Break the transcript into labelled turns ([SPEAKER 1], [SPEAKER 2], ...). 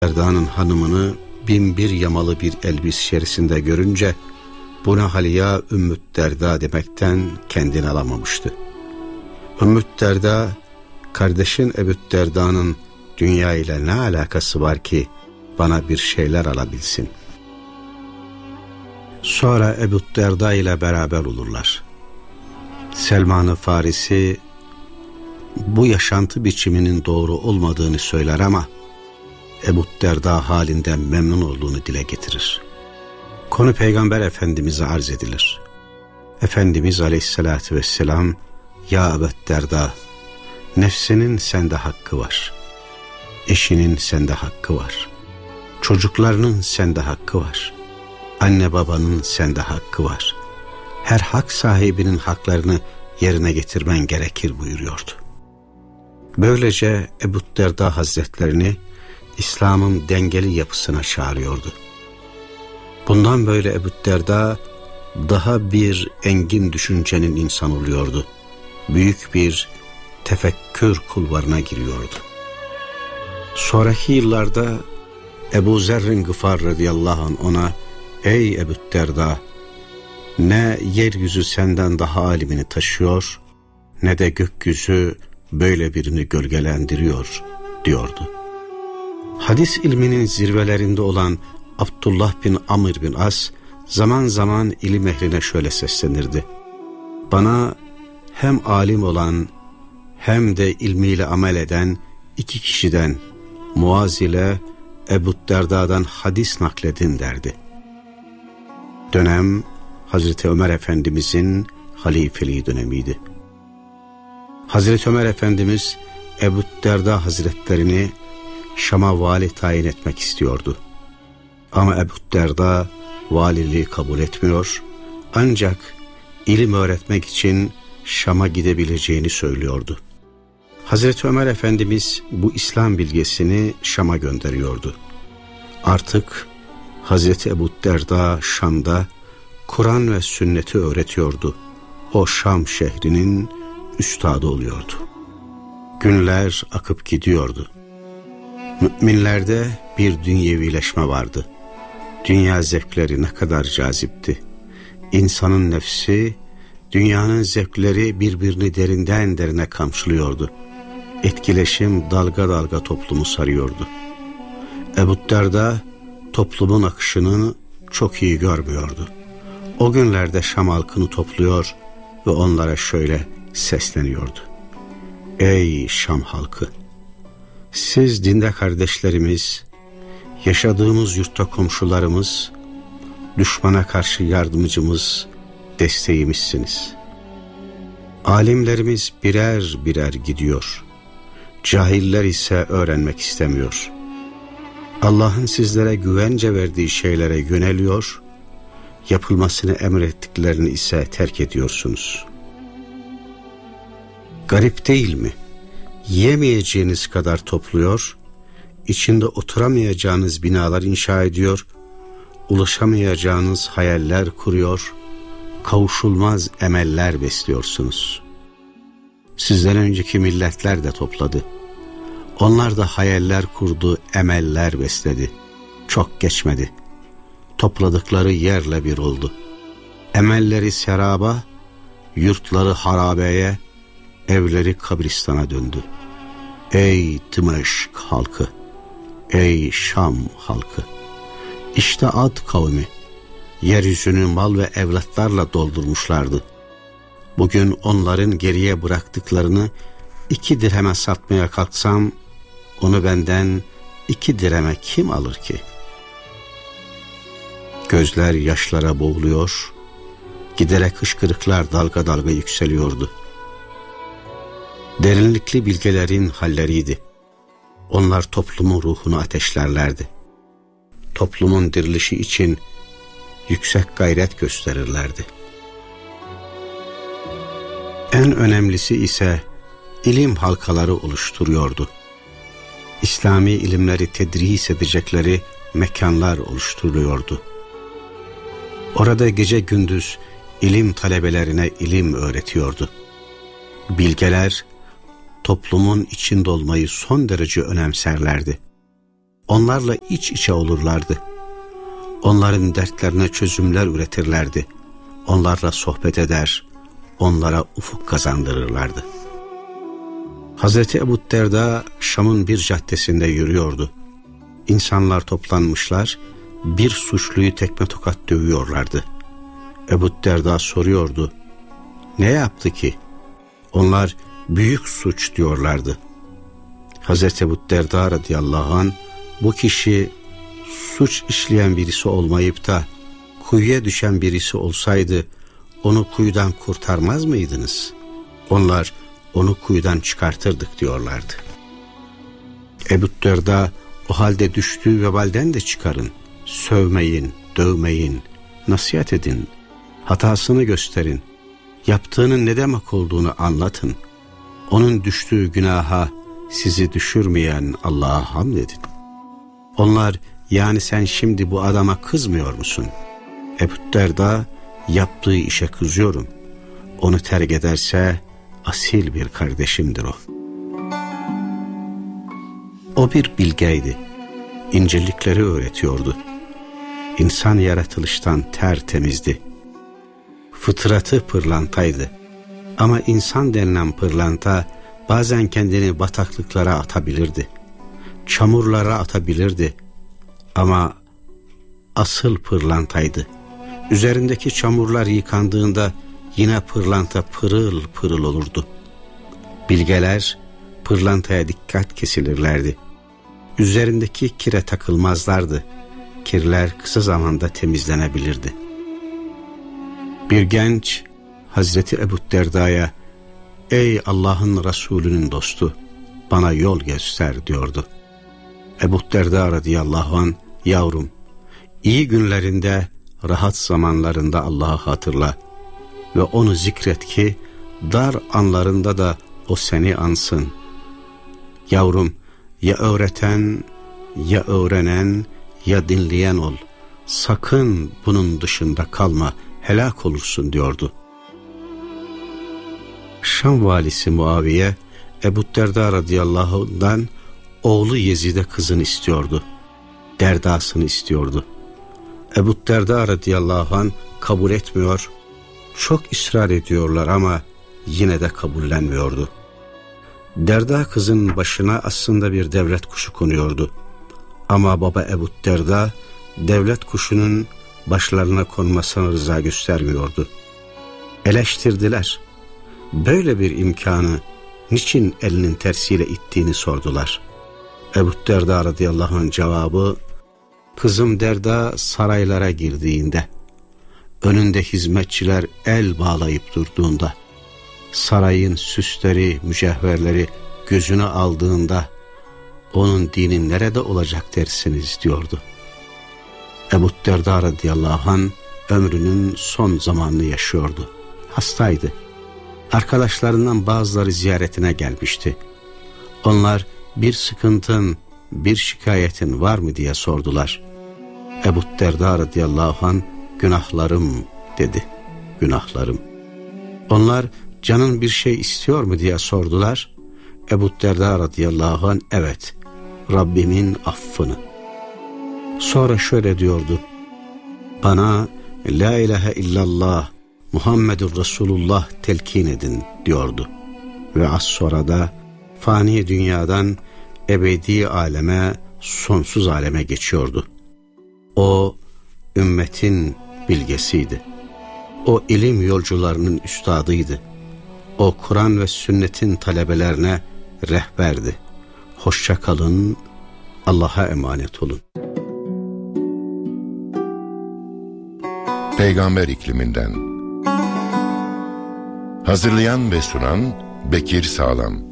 [SPEAKER 1] Derda'nın hanımını binbir yamalı bir elbis içerisinde görünce bu ne hal ya Ümmü Derda demekten kendini alamamıştı. Ümmü Derda, kardeşin Ebu Derda'nın dünya ile ne alakası var ki bana bir şeyler alabilsin? Sonra Ebu Derda ile beraber olurlar. Selman-ı Farisi bu yaşantı biçiminin doğru olmadığını söyler ama Ebu Derda halinden memnun olduğunu dile getirir. Konu Peygamber Efendimiz'e arz edilir. Efendimiz Aleyhisselatü Vesselam, ya Ebu Derda, nefsinin sende hakkı var, eşinin sende hakkı var, çocuklarının sende hakkı var, anne babanın sende hakkı var. Her hak sahibinin haklarını yerine getirmen gerekir buyuruyordu. Böylece Ebu Derda Hazretlerini İslam'ın dengeli yapısına çağırıyordu. Bundan böyle Ebu Derda daha bir engin düşüncenin insan oluyordu. Büyük bir tefekkür kulvarına giriyordu. Sonraki yıllarda Ebu Zerrin Gıfar radıyallahu anh ona, ey Ebu Derda, ne yeryüzü senden daha alimini taşıyor, ne de gökyüzü böyle birini gölgelendiriyor diyordu. Hadis ilminin zirvelerinde olan Abdullah bin Amr bin As zaman zaman ilim ehline şöyle seslenirdi. Bana hem alim olan hem de ilmiyle amel eden iki kişiden, Muaz ile Ebu Derda'dan hadis nakledin derdi. Dönem Hazreti Ömer Efendimizin halifeliği dönemiydi. Hazreti Ömer Efendimiz Ebu Derda Hazretlerini Şam'a vali tayin etmek istiyordu. Ama Ebu Derda valiliği kabul etmiyor, ancak ilim öğretmek için Şam'a gidebileceğini söylüyordu. Hazreti Ömer Efendimiz bu İslam bilgesini Şam'a gönderiyordu. Artık Hazreti Ebu Derda Şam'da Kur'an ve sünneti öğretiyordu. O Şam şehrinin üstadı oluyordu. Günler akıp gidiyordu. Müminlerde bir dünyevileşme vardı. Dünya zevkleri ne kadar cazipti. İnsanın nefsi, dünyanın zevkleri birbirini derinden derine kamçılıyordu. Etkileşim dalga dalga toplumu sarıyordu. Ebu Derda toplumun akışını çok iyi görmüyordu. O günlerde Şam halkını topluyor ve onlara şöyle sesleniyordu. Ey Şam halkı! Siz dinde kardeşlerimiz, yaşadığımız yurtta komşularımız, düşmana karşı yardımcımız, desteğimizsiniz. Alimlerimiz birer birer gidiyor. Cahiller ise öğrenmek istemiyor. Allah'ın sizlere güvence verdiği şeylere yöneliyor, yapılmasını emrettiklerini ise terk ediyorsunuz. Garip değil mi? Yemeyeceğiniz kadar topluyor, içinde oturamayacağınız binalar inşa ediyor, ulaşamayacağınız hayaller kuruyor, kavuşulmaz emeller besliyorsunuz. Sizden önceki milletler de topladı. Onlar da hayaller kurdu, emeller besledi. Çok geçmedi. Topladıkları yerle bir oldu. Emelleri seraba, yurtları harabeye, evleri kabristana döndü. Ey Dimeşk halkı, ey Şam halkı! İşte Ad kavmi, yeryüzünü mal ve evlatlarla doldurmuşlardı. Bugün onların geriye bıraktıklarını 2 dirheme satmaya kalksam, onu benden 2 dirheme kim alır ki? Gözler yaşlara boğuluyor, giderek hışkırıklar dalga dalga yükseliyordu. Derinlikli bilgelerin halleriydi. Onlar toplumun ruhunu ateşlerlerdi. Toplumun dirilişi için yüksek gayret gösterirlerdi. En önemlisi ise ilim halkaları oluşturuyordu. İslami ilimleri tedris edecekleri mekanlar oluşturuluyordu. Orada gece gündüz ilim talebelerine ilim öğretiyordu. Bilgeler toplumun içinde olmayı son derece önemserlerdi. onlarla iç içe olurlardı. Onların dertlerine çözümler üretirlerdi. Onlarla sohbet eder, onlara ufuk kazandırırlardı. Hazreti Ebu Derda Şam'ın bir caddesinde yürüyordu. İnsanlar toplanmışlar, bir suçluyu tekme tokat dövüyorlardı. Ebu Derda soruyordu, ne yaptı ki? Onlar büyük suç diyorlardı. Hazreti Ebu Derda radıyallahu anh, bu kişi suç işleyen birisi olmayıp da kuyuya düşen birisi olsaydı onu kuyudan kurtarmaz mıydınız? Onlar onu kuyudan çıkartırdık diyorlardı. Ebu Derda, o halde düştüğü vebalden de çıkarın. Sövmeyin, dövmeyin, nasihat edin, hatasını gösterin, yaptığının ne demek olduğunu anlatın. Onun düştüğü günaha sizi düşürmeyen Allah'a hamd edin. Onlar, yani sen şimdi bu adama kızmıyor musun? Ebu Derda, yaptığı işe kızıyorum. Onu terk ederse asil bir kardeşimdir o. O bir bilgeydi. İncelikleri öğretiyordu. İnsan yaratılıştan tertemizdi. Fıtratı pırlantaydı. Ama insan denilen pırlanta bazen kendini bataklıklara atabilirdi. Çamurlara atabilirdi. Ama asıl pırlantaydı. Üzerindeki çamurlar yıkandığında yine pırlanta pırıl pırıl olurdu. Bilgeler pırlantaya dikkat kesilirlerdi. Üzerindeki kire takılmazlardı. Kirler kısa zamanda temizlenebilirdi. Bir genç Hazreti Ebu Derda'ya, ey Allah'ın Resulü'nün dostu, bana yol göster diyordu. Ebu Derda radıyallahu anh, yavrum, iyi günlerinde, rahat zamanlarında Allah'ı hatırla ve onu zikret ki dar anlarında da o seni ansın. Yavrum, ya öğreten, ya öğrenen, ya dinleyen ol. Sakın bunun dışında kalma, helak olursun diyordu. Şam valisi Muaviye, Ebu Derda radıyallahu anh'dan oğlu Yezid'e kızını istiyordu. Derdasını istiyordu. Ebu Derda radıyallahu anh kabul etmiyor, çok ısrar ediyorlar ama yine de kabullenmiyordu. Derda kızın başına aslında bir devlet kuşu konuyordu. Ama baba Ebu Derda devlet kuşunun başlarına konmasına rıza göstermiyordu. Eleştirdiler. Böyle bir imkanı niçin elinin tersiyle ittiğini sordular. Ebu Derda radıyallahu anh cevabı, kızım Derda saraylara girdiğinde, önünde hizmetçiler el bağlayıp durduğunda, sarayın süsleri, mücevherleri gözüne aldığında, onun dini nerede olacak dersiniz diyordu. Ebu Derda radıyallahu anh ömrünün son zamanını yaşıyordu. Hastaydı. Arkadaşlarından bazıları ziyaretine gelmişti. Onlar bir sıkıntın, bir şikayetin var mı diye sordular. Ebu Derda radıyallahu anh günahlarım dedi. Günahlarım. Onlar canın bir şey istiyor mu diye sordular. Ebu Derda radıyallahu anh evet, Rabbimin affını. Sonra şöyle diyordu. Bana la ilahe illallah Muhammedur Resulullah telkin edin diyordu. Ve az sonra da fani dünyadan ebedi aleme, sonsuz aleme geçiyordu. O ümmetin bilgesiydi. O ilim yolcularının üstadıydı. O Kur'an ve sünnetin talebelerine rehberdi. Hoşça kalın, Allah'a emanet olun.
[SPEAKER 2] Peygamber ikliminden. Hazırlayan ve sunan Bekir Sağlam.